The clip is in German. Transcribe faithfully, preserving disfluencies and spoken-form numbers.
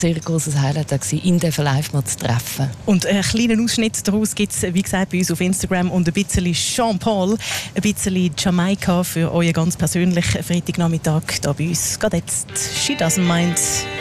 sehr grosses Highlight war, ihn live mal zu treffen. Und einen kleinen Ausschnitt daraus gibt es, wie gesagt, bei uns auf Instagram und ein bisschen Sean Paul, ein bisschen Jamaika für euren ganz persönlichen Freitagnachmittag hier bei uns. Geht jetzt «She Doesn't Mind».